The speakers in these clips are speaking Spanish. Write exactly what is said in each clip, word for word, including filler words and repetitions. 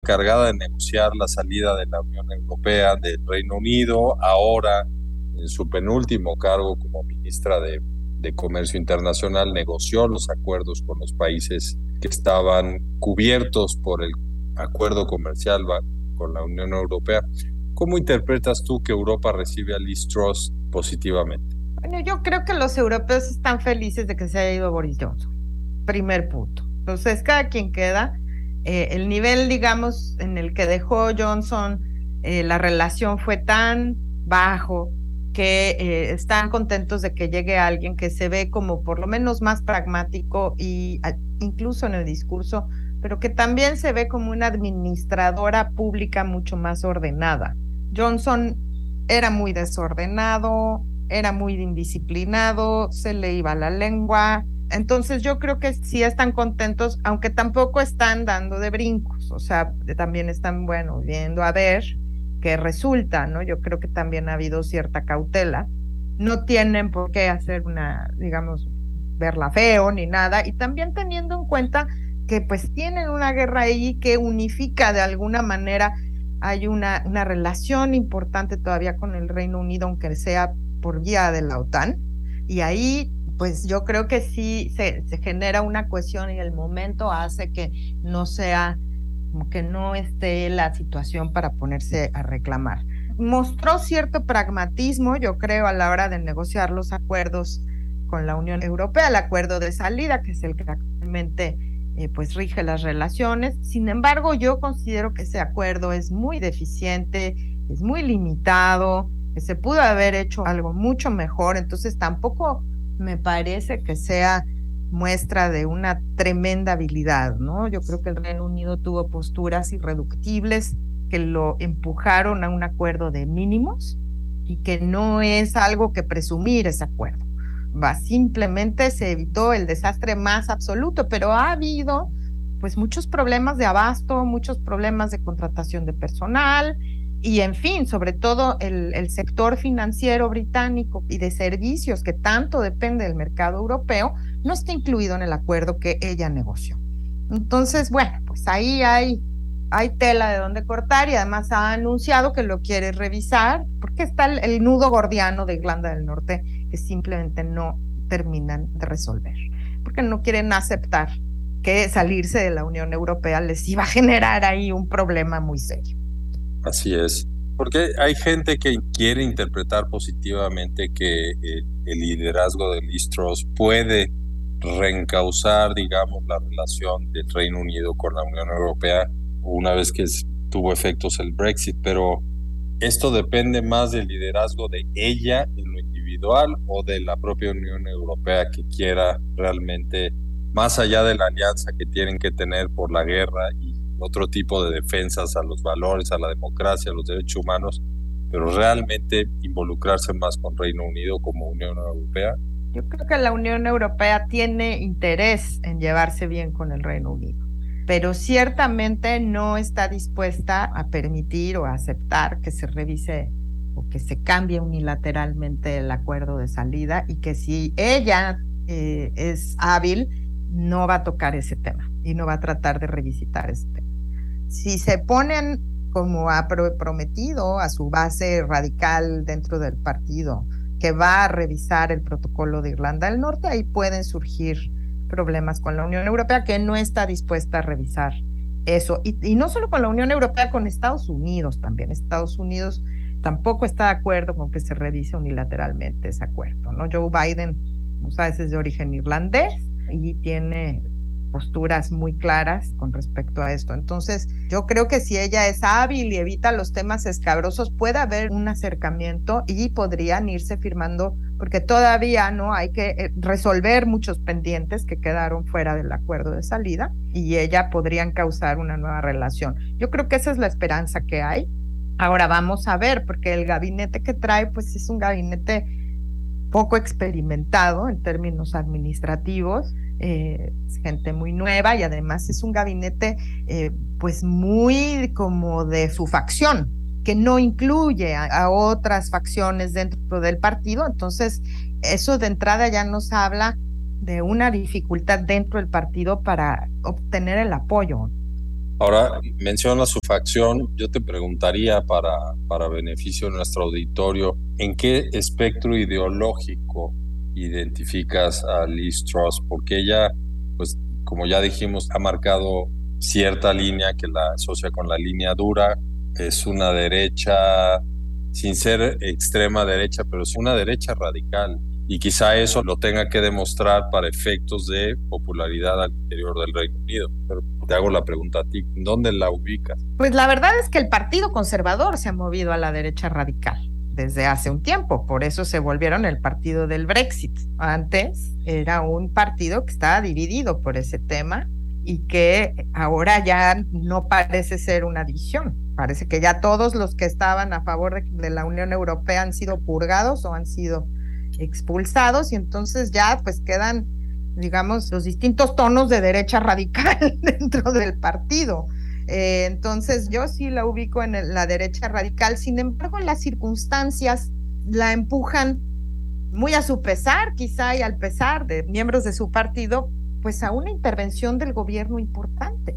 encargada de negociar la salida de la Unión Europea del Reino Unido, ahora en su penúltimo cargo como ministra de, de Comercio Internacional, negoció los acuerdos con los países que estaban cubiertos por el acuerdo comercial va- con la Unión Europea. ¿Cómo interpretas tú que Europa recibe a Liz Truss positivamente? Bueno, yo creo que los europeos están felices de que se haya ido Boris Johnson. Primer punto. Entonces, cada quien queda. Eh, el nivel, digamos, en el que dejó Johnson, eh, la relación fue tan bajo que eh, están contentos de que llegue alguien que se ve como por lo menos más pragmático y a, incluso en el discurso, pero que también se ve como una administradora pública mucho más ordenada. Johnson era muy desordenado, era muy indisciplinado, se le iba la lengua. Entonces yo creo que sí están contentos, aunque tampoco están dando de brincos, o sea, también están, bueno, viendo a ver qué resulta, ¿no? Yo creo que también ha habido cierta cautela. No tienen por qué hacer una, digamos, verla feo ni nada, y también teniendo en cuenta que pues tienen una guerra ahí que unifica de alguna manera. Hay una, una relación importante todavía con el Reino Unido, aunque sea por vía de la OTAN, y ahí pues yo creo que sí se, se genera una cohesión y el momento hace que no sea, como que no esté la situación para ponerse a reclamar. Mostró cierto pragmatismo, yo creo, a la hora de negociar los acuerdos con la Unión Europea, el acuerdo de salida, que es el que actualmente eh, pues rige las relaciones. Sin embargo, yo considero que ese acuerdo es muy deficiente, es muy limitado, que se pudo haber hecho algo mucho mejor, entonces tampoco me parece que sea muestra de una tremenda habilidad, ¿no? Yo creo que el Reino Unido tuvo posturas irreductibles que lo empujaron a un acuerdo de mínimos y que no es algo que presumir ese acuerdo. Va, simplemente se evitó el desastre más absoluto, pero ha habido pues muchos problemas de abasto, muchos problemas de contratación de personal, y en fin, sobre todo el, el sector financiero británico y de servicios que tanto depende del mercado europeo, no está incluido en el acuerdo que ella negoció. Entonces, bueno, pues ahí hay, hay tela de donde cortar, y además ha anunciado que lo quiere revisar porque está el, el nudo gordiano de Irlanda del Norte que simplemente no terminan de resolver, porque no quieren aceptar que salirse de la Unión Europea les iba a generar ahí un problema muy serio. Así es, porque hay gente que quiere interpretar positivamente que eh, el liderazgo de Liz Truss puede reencauzar, digamos, la relación del Reino Unido con la Unión Europea una vez que es- tuvo efectos el Brexit, pero esto depende más del liderazgo de ella en lo individual o de la propia Unión Europea que quiera realmente, más allá de la alianza que tienen que tener por la guerra y otro tipo de defensas a los valores, a la democracia, a los derechos humanos, pero realmente involucrarse más con Reino Unido como Unión Europea. Yo creo que la Unión Europea tiene interés en llevarse bien con el Reino Unido, pero ciertamente no está dispuesta a permitir o a aceptar que se revise o que se cambie unilateralmente el acuerdo de salida, y que si ella eh, es hábil, no va a tocar ese tema y no va a tratar de revisitar ese tema. Si se ponen, como ha prometido a su base radical dentro del partido, que va a revisar el protocolo de Irlanda del Norte, ahí pueden surgir problemas con la Unión Europea, que no está dispuesta a revisar eso. Y, y no solo con la Unión Europea, con Estados Unidos también. Estados Unidos tampoco está de acuerdo con que se revise unilateralmente ese acuerdo, ¿no? Joe Biden, como sabes, es de origen irlandés y tiene posturas muy claras con respecto a esto. Entonces, yo creo que si ella es hábil y evita los temas escabrosos, puede haber un acercamiento y podrían irse firmando, porque todavía no hay que eh, resolver muchos pendientes que quedaron fuera del acuerdo de salida, y ella podrían causar una nueva relación. Yo creo que esa es la esperanza que hay. Ahora vamos a ver, porque el gabinete que trae, pues es un gabinete poco experimentado en términos administrativos, eh, es gente muy nueva, y además es un gabinete eh, pues muy como de su facción, que no incluye a, a otras facciones dentro del partido. Entonces eso de entrada ya nos habla de una dificultad dentro del partido para obtener el apoyo. Ahora, menciona su facción, yo te preguntaría para, para beneficio de nuestro auditorio, ¿en qué espectro ideológico identificas a Liz Truss? Porque ella, pues, como ya dijimos, ha marcado cierta línea que la asocia con la línea dura, es una derecha, sin ser extrema derecha, pero es una derecha radical. Y quizá eso lo tenga que demostrar para efectos de popularidad al interior del Reino Unido. Pero te hago la pregunta a ti, ¿dónde la ubicas? Pues la verdad es que el Partido Conservador se ha movido a la derecha radical desde hace un tiempo, por eso se volvieron el partido del Brexit. Antes era un partido que estaba dividido por ese tema y que ahora ya no parece ser una división. Parece que ya todos los que estaban a favor de, de la Unión Europea han sido purgados o han sido expulsados y entonces ya pues quedan, digamos, los distintos tonos de derecha radical dentro del partido. Eh, entonces yo sí la ubico en el, la derecha radical, sin embargo las circunstancias la empujan muy a su pesar quizá y al pesar de miembros de su partido, pues a una intervención del gobierno importante,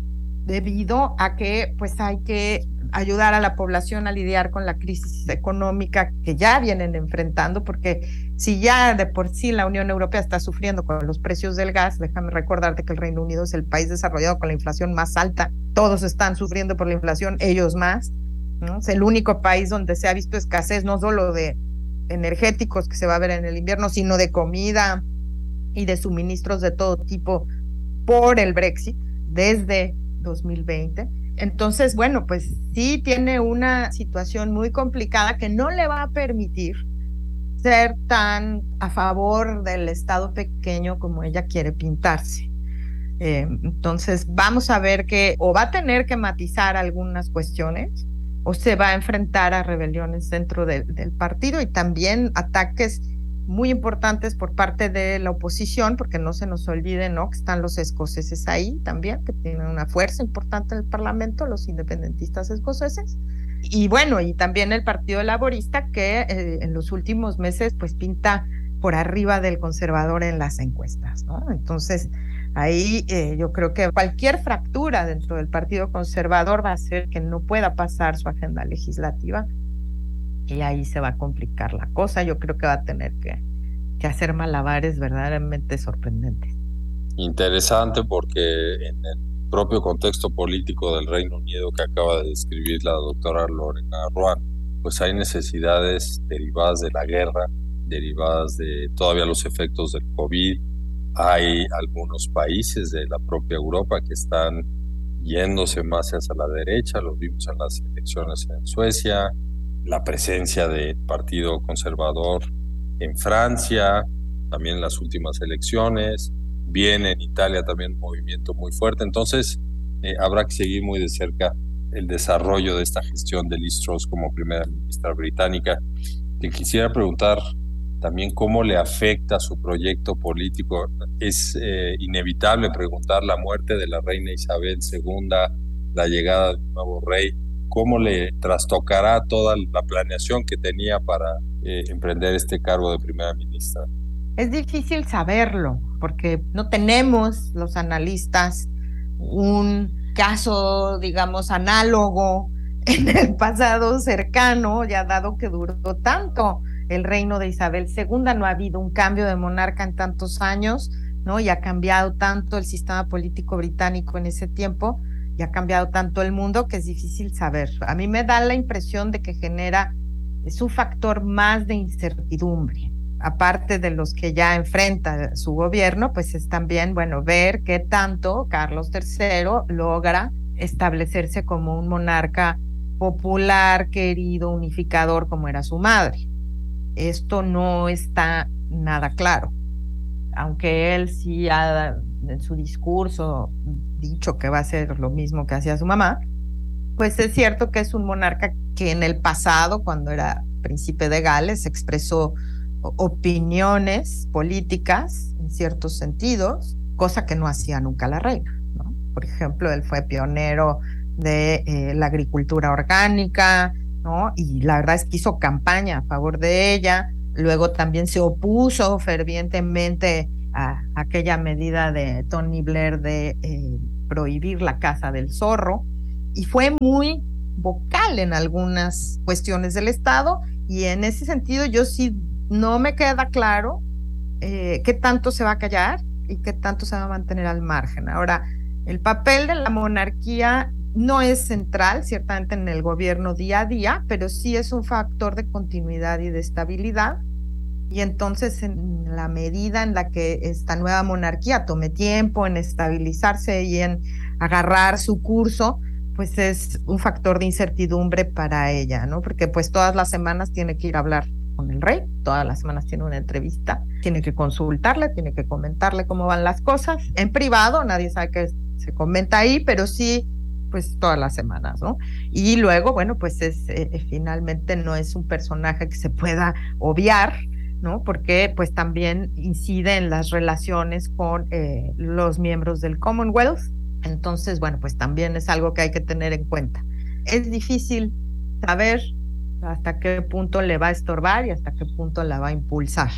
debido a que pues hay que ayudar a la población a lidiar con la crisis económica que ya vienen enfrentando, porque si ya de por sí la Unión Europea está sufriendo con los precios del gas, déjame recordarte que el Reino Unido es el país desarrollado con la inflación más alta, todos están sufriendo por la inflación, ellos más, ¿no? Es el único país donde se ha visto escasez, no solo de energéticos que se va a ver en el invierno, sino de comida y de suministros de todo tipo por el Brexit desde dos mil veinte. Entonces, bueno, pues sí tiene una situación muy complicada que no le va a permitir ser tan a favor del Estado pequeño como ella quiere pintarse. Eh, entonces, vamos a ver que o va a tener que matizar algunas cuestiones o se va a enfrentar a rebeliones dentro de, del partido y también ataques muy importantes por parte de la oposición, porque no se nos olvide, ¿no?, que están los escoceses ahí también, que tienen una fuerza importante en el Parlamento, los independentistas escoceses. Y bueno, y también el Partido Laborista, que eh, en los últimos meses pues pinta por arriba del conservador en las encuestas, ¿no? Entonces, ahí eh, yo creo que cualquier fractura dentro del Partido Conservador va a hacer que no pueda pasar su agenda legislativa y ahí se va a complicar la cosa. Yo creo que va a tener que, que hacer malabares verdaderamente sorprendentes. Interesante porque en el propio contexto político del Reino Unido que acaba de describir la doctora Lorena Ruán, pues hay necesidades derivadas de la guerra, derivadas de todavía los efectos del COVID. Hay algunos países de la propia Europa que están yéndose más hacia la derecha, lo vimos en las elecciones en Suecia, la presencia del Partido Conservador en Francia, también en las últimas elecciones, viene en Italia también un movimiento muy fuerte, entonces eh, habrá que seguir muy de cerca el desarrollo de esta gestión de Liz Truss como primera ministra británica. Te quisiera preguntar también cómo le afecta su proyecto político. Es eh, inevitable preguntar la muerte de la reina Isabel segunda, la llegada del nuevo rey, cómo le trastocará toda la planeación que tenía para eh, emprender este cargo de primera ministra. Es difícil saberlo, porque no tenemos los analistas un caso, digamos, análogo en el pasado cercano, ya dado que duró tanto el reino de Isabel segunda, no ha habido un cambio de monarca en tantos años, ¿no? Y ha cambiado tanto el sistema político británico en ese tiempo, y ha cambiado tanto el mundo que es difícil saber. A mí me da la impresión de que genera, es un factor más de incertidumbre. Aparte de los que ya enfrenta su gobierno, pues es también, bueno, ver qué tanto Carlos tercero logra establecerse como un monarca popular, querido, unificador, como era su madre. Esto no está nada claro, aunque él sí ha en su discurso dicho que va a ser lo mismo que hacía su mamá, pues es cierto que es un monarca que en el pasado, cuando era príncipe de Gales, expresó opiniones políticas en ciertos sentidos, cosa que no hacía nunca la reina, ¿no? Por ejemplo, él fue pionero de eh, la agricultura orgánica, ¿no? Y la verdad es que hizo campaña a favor de ella. Luego también se opuso fervientemente a aquella medida de Tony Blair de eh, prohibir la caza del zorro, y fue muy vocal en algunas cuestiones del Estado, y en ese sentido yo sí no me queda claro eh, qué tanto se va a callar y qué tanto se va a mantener al margen. Ahora, el papel de la monarquía no es central, ciertamente, en el gobierno día a día, pero sí es un factor de continuidad y de estabilidad. Y entonces, en la medida en la que esta nueva monarquía tome tiempo en estabilizarse y en agarrar su curso, pues es un factor de incertidumbre para ella, ¿no? Porque pues todas las semanas tiene que ir a hablar con el rey, todas las semanas tiene una entrevista, tiene que consultarle, tiene que comentarle cómo van las cosas. En privado, nadie sabe qué se comenta ahí, pero sí, pues todas las semanas, ¿no? Y luego, bueno, pues es eh, finalmente no es un personaje que se pueda obviar, ¿no? Porque pues también incide en las relaciones con eh, los miembros del Commonwealth. Entonces, bueno, pues también es algo que hay que tener en cuenta. Es difícil saber hasta qué punto le va a estorbar y hasta qué punto la va a impulsar.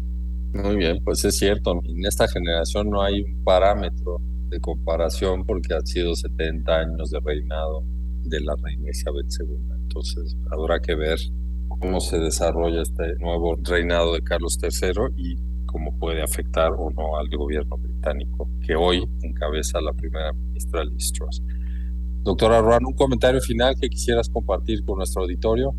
Muy bien, pues es cierto, en esta generación no hay un parámetro de comparación porque han sido setenta años de reinado de la reina Isabel segunda. Entonces habrá que ver cómo se desarrolla este nuevo reinado de Carlos tercero y cómo puede afectar o no al gobierno británico, que hoy encabeza la primera ministra Liz Truss. Doctora Ruano, un comentario final que quisieras compartir con nuestro auditorio.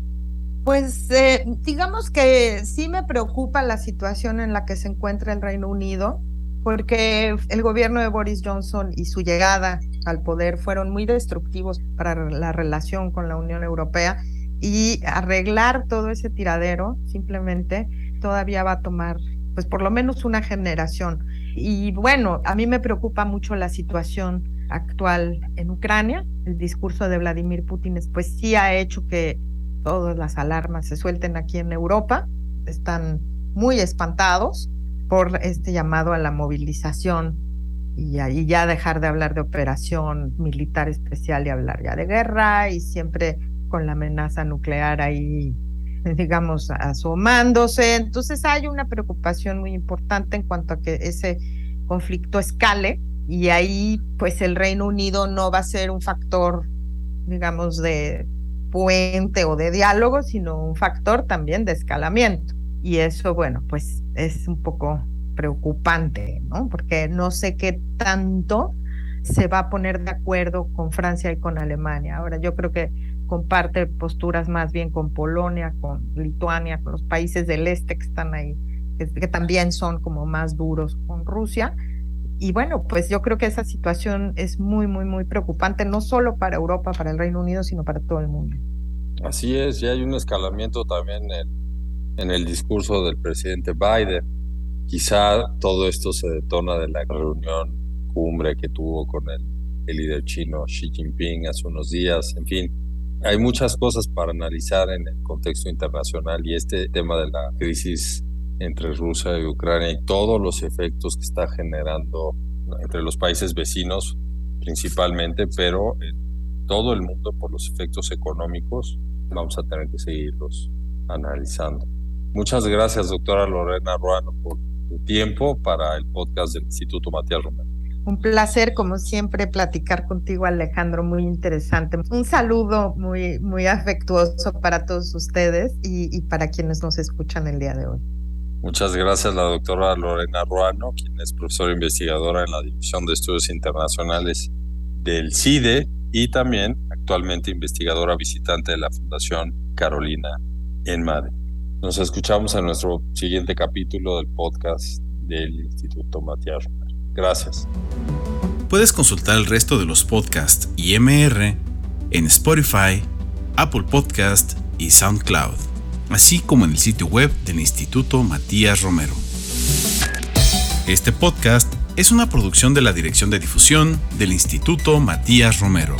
Pues eh, digamos que sí me preocupa la situación en la que se encuentra el Reino Unido, porque el gobierno de Boris Johnson y su llegada al poder fueron muy destructivos para la relación con la Unión Europea, y arreglar todo ese tiradero simplemente todavía va a tomar pues por lo menos una generación. Y bueno, a mí me preocupa mucho la situación actual en Ucrania. El discurso de Vladimir Putin pues sí ha hecho que todas las alarmas se suelten aquí en Europa. Están muy espantados por este llamado a la movilización y ahí ya dejar de hablar de operación militar especial y hablar ya de guerra, y siempre con la amenaza nuclear ahí, digamos, asomándose. Entonces hay una preocupación muy importante en cuanto a que ese conflicto escale, y ahí pues el Reino Unido no va a ser un factor, digamos, de puente o de diálogo, sino un factor también de escalamiento. Y eso, bueno, pues es un poco preocupante, ¿no? Porque no sé qué tanto se va a poner de acuerdo con Francia y con Alemania. Ahora, yo creo que comparte posturas más bien con Polonia, con Lituania, con los países del este que están ahí, que, que también son como más duros con Rusia. Y bueno, pues yo creo que esa situación es muy, muy, muy preocupante, no solo para Europa, para el Reino Unido, sino para todo el mundo. Así es, y hay un escalamiento también en, en el discurso del presidente Biden. Quizá todo esto se detona de la reunión cumbre que tuvo con el, el líder chino Xi Jinping hace unos días. En fin, hay muchas cosas para analizar en el contexto internacional, y este tema de la crisis entre Rusia y Ucrania y todos los efectos que está generando entre los países vecinos principalmente, pero en todo el mundo por los efectos económicos, vamos a tener que seguirlos analizando. Muchas gracias, doctora Lorena Ruano, por tu tiempo para el podcast del Instituto Matías Romero. Un placer, como siempre, platicar contigo, Alejandro, muy interesante. Un saludo muy, muy afectuoso para todos ustedes y, y para quienes nos escuchan el día de hoy. Muchas gracias, la doctora Lorena Ruano, quien es profesora investigadora en la División de Estudios Internacionales del C I D E y también actualmente investigadora visitante de la Fundación Carolina en Madrid. Nos escuchamos en nuestro siguiente capítulo del podcast del Instituto Matías Romero. Gracias. Puedes consultar el resto de los podcasts I M R en Spotify, Apple Podcast y SoundCloud, así como en el sitio web del Instituto Matías Romero. Este podcast es una producción de la Dirección de Difusión del Instituto Matías Romero.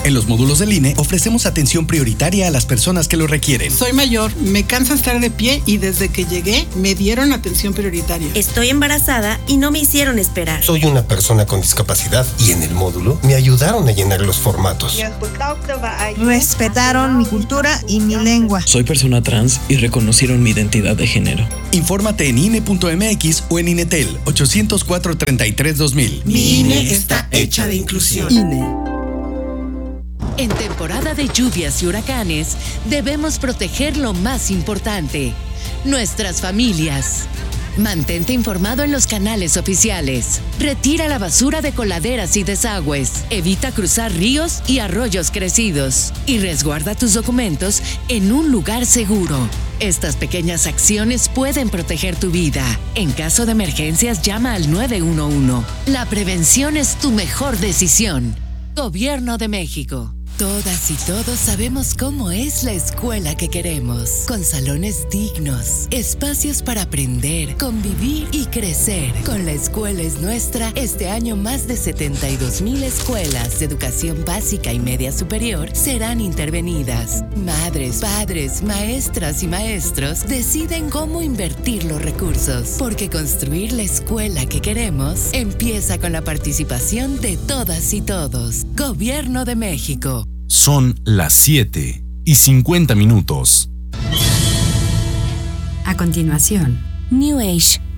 En los módulos del I N E ofrecemos atención prioritaria a las personas que lo requieren. Soy mayor, me cansa estar de pie y desde que llegué me dieron atención prioritaria. Estoy embarazada y no me hicieron esperar. Soy una persona con discapacidad y en el módulo me ayudaron a llenar los formatos. Respetaron mi cultura y mi lengua. Soy persona trans y reconocieron mi identidad de género. Infórmate en I N E punto M X o en INETEL ochocientos cuatro, treinta y tres, dos mil. Mi I N E está hecha de inclusión. I N E. En temporada de lluvias y huracanes, debemos proteger lo más importante, nuestras familias. Mantente informado en los canales oficiales. Retira la basura de coladeras y desagües. Evita cruzar ríos y arroyos crecidos. Y resguarda tus documentos en un lugar seguro. Estas pequeñas acciones pueden proteger tu vida. En caso de emergencias, llama al nueve uno uno. La prevención es tu mejor decisión. Gobierno de México. Todas y todos sabemos cómo es la escuela que queremos, con salones dignos, espacios para aprender, convivir y crecer. Con La Escuela es Nuestra, este año más de setenta y dos mil escuelas de educación básica y media superior serán intervenidas. Madres, padres, maestras y maestros deciden cómo invertir los recursos, porque construir la escuela que queremos empieza con la participación de todas y todos. Gobierno de México. Son las siete y cincuenta minutos. A continuación, New Age.